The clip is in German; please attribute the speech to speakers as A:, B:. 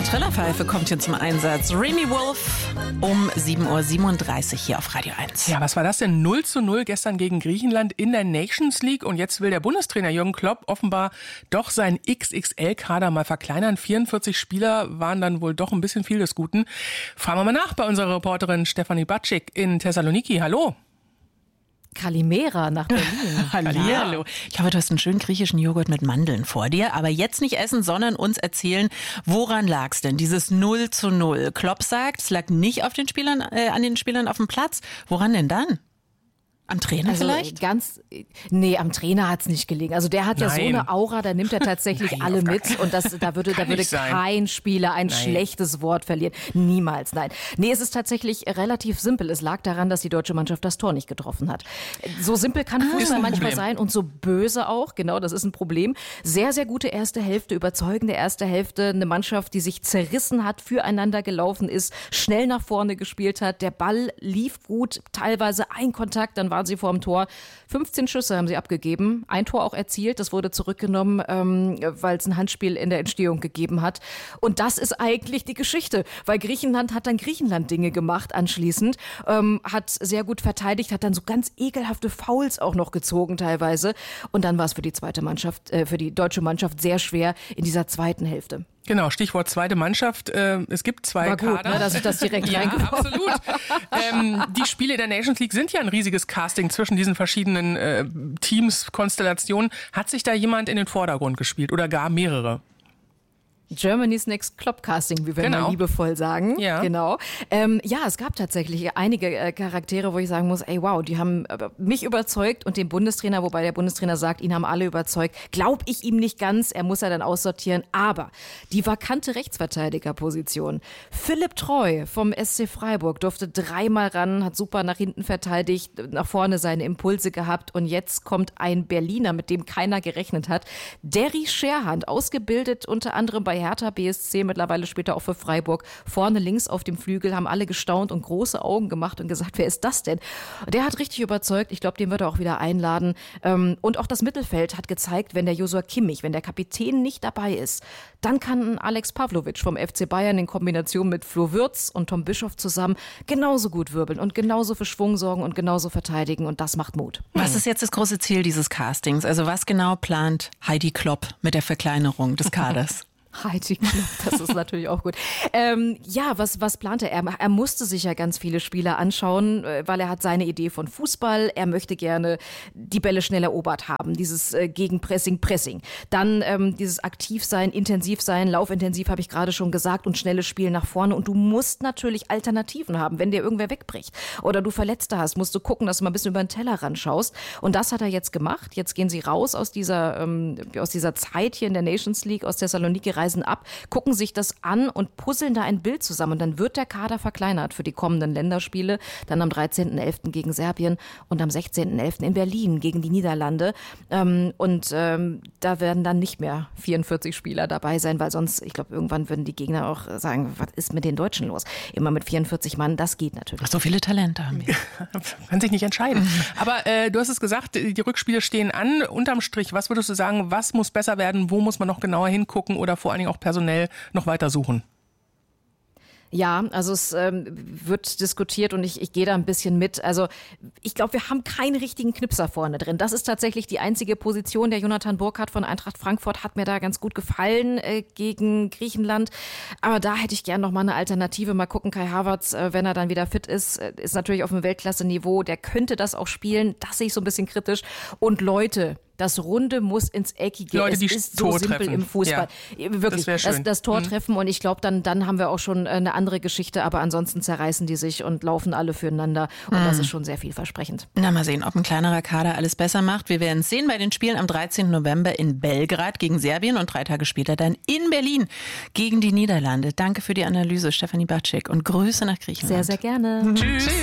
A: Trillerpfeife kommt hier zum Einsatz. Remy Wolf um 7.37 Uhr hier auf Radio 1.
B: Ja, was war das denn? 0:0 gestern gegen Griechenland in der Nations League. Und jetzt will der Bundestrainer Jürgen Klopp offenbar doch seinen XXL-Kader mal verkleinern. 44 Spieler waren dann wohl doch ein bisschen viel des Guten. Fragen wir mal nach bei unserer Reporterin Stefanie Batschik in Thessaloniki. Hallo.
C: Kalimera nach Berlin.
A: Hallo. Ich hoffe, du hast einen schönen griechischen Joghurt mit Mandeln vor dir. Aber jetzt nicht essen, sondern uns erzählen, woran lag es denn, dieses 0:0? Klopp sagt, es lag nicht auf den Spielern, an den Spielern auf dem Platz. Woran denn dann? Am Trainer vielleicht?
C: Am Trainer hat es nicht gelegen. Also der hat ja so eine Aura, da nimmt er tatsächlich alle mit. Und da würde kein Spieler ein schlechtes Wort verlieren. Niemals, nein. Nee, es ist tatsächlich relativ simpel. Es lag daran, dass die deutsche Mannschaft das Tor nicht getroffen hat. So simpel kann Fußball manchmal sein und so böse auch. Genau, das ist ein Problem. Sehr, sehr gute erste Hälfte, überzeugende erste Hälfte. Eine Mannschaft, die sich zerrissen hat, füreinander gelaufen ist, schnell nach vorne gespielt hat. Der Ball lief gut, teilweise ein Kontakt, dann waren sie vor dem Tor. 15 Schüsse haben sie abgegeben, ein Tor auch erzielt, das wurde zurückgenommen, weil es ein Handspiel in der Entstehung gegeben hat. Und das ist eigentlich die Geschichte, weil Griechenland hat dann Griechenland-Dinge gemacht anschließend, hat sehr gut verteidigt, hat dann so ganz ekelhafte Fouls auch noch gezogen teilweise. Und dann war es für die für die deutsche Mannschaft sehr schwer in dieser zweiten Hälfte.
B: Genau, Stichwort zweite Mannschaft. Es gibt zwei Kader.
C: War gut, ne, dass ich das direkt reingeworfen habe.
B: Absolut. Die Spiele der Nations League sind ja ein riesiges Casting zwischen diesen verschiedenen Teams, Konstellationen. Hat sich da jemand in den Vordergrund gespielt oder gar mehrere?
C: Germany's Next Klopp-Casting, wie wir mal liebevoll sagen.
B: Ja.
C: Genau. Es gab tatsächlich einige Charaktere, wo ich sagen muss, ey wow, die haben mich überzeugt und den Bundestrainer, wobei der Bundestrainer sagt, ihn haben alle überzeugt, glaube ich ihm nicht ganz, er muss ja dann aussortieren, aber die vakante Rechtsverteidigerposition. Philipp Treu vom SC Freiburg durfte 3-mal ran, hat super nach hinten verteidigt, nach vorne seine Impulse gehabt und jetzt kommt ein Berliner, mit dem keiner gerechnet hat. Derry Scherhand, ausgebildet unter anderem bei Hertha BSC, mittlerweile später auch für Freiburg, vorne links auf dem Flügel, haben alle gestaunt und große Augen gemacht und gesagt, wer ist das denn? Der hat richtig überzeugt, ich glaube, den wird er auch wieder einladen. Und auch das Mittelfeld hat gezeigt, wenn der Joshua Kimmich, wenn der Kapitän nicht dabei ist, dann kann Alex Pavlovic vom FC Bayern in Kombination mit Flo Würz und Tom Bischoff zusammen genauso gut wirbeln und genauso für Schwung sorgen und genauso verteidigen und das macht Mut.
A: Was ist jetzt das große Ziel dieses Castings? Also was genau plant Heidi Klopp mit der Verkleinerung des Kaders?
C: Heidi Klopp, das ist natürlich auch gut. Was plante er? Er musste sich ja ganz viele Spieler anschauen, weil er hat seine Idee von Fußball. Er möchte gerne die Bälle schnell erobert haben, dieses Gegenpressing. Dann dieses Aktivsein, Intensivsein, Laufintensiv habe ich gerade schon gesagt und schnelles Spiel nach vorne. Und du musst natürlich Alternativen haben, wenn dir irgendwer wegbricht oder du Verletzte hast, musst du gucken, dass du mal ein bisschen über den Tellerrand schaust. Und das hat er jetzt gemacht. Jetzt gehen sie raus aus dieser Zeit hier in der Nations League, aus Thessaloniki, reisen ab, gucken sich das an und puzzeln da ein Bild zusammen. Und dann wird der Kader verkleinert für die kommenden Länderspiele. Dann am 13.11. gegen Serbien und am 16.11. in Berlin gegen die Niederlande. Da werden dann nicht mehr 44 Spieler dabei sein, weil sonst, ich glaube, irgendwann würden die Gegner auch sagen, was ist mit den Deutschen los? Immer mit 44 Mann, das geht natürlich.
A: So viele Talente haben wir.
B: Kann sich nicht entscheiden. Aber du hast es gesagt, die Rückspiele stehen an. Unterm Strich, was würdest du sagen, was muss besser werden? Wo muss man noch genauer hingucken oder vor allen Dingen auch personell noch weiter suchen?
C: Ja, also es wird diskutiert und ich gehe da ein bisschen mit. Also ich glaube, wir haben keinen richtigen Knipser vorne drin. Das ist tatsächlich die einzige Position. Der Jonathan Burkhardt von Eintracht Frankfurt hat mir da ganz gut gefallen gegen Griechenland. Aber da hätte ich gern noch mal eine Alternative. Mal gucken, Kai Havertz, wenn er dann wieder fit ist natürlich auf einem Weltklasse-Niveau. Der könnte das auch spielen. Das sehe ich so ein bisschen kritisch. Und Leute, das Runde muss ins Eckige.
B: Leute, die
C: es ist so
B: Tor
C: simpel
B: treffen.
C: im Fußball. Ja, wirklich, das Tor treffen. Und ich glaube, dann haben wir auch schon eine andere Geschichte. Aber ansonsten zerreißen die sich und laufen alle füreinander. Und das ist schon sehr vielversprechend.
A: Na, mal sehen, ob ein kleinerer Kader alles besser macht. Wir werden es sehen bei den Spielen am 13. November in Belgrad gegen Serbien und 3 Tage später dann in Berlin gegen die Niederlande. Danke für die Analyse, Stefanie Batschik. Und Grüße nach Griechenland.
C: Sehr, sehr gerne.
B: Tschüss.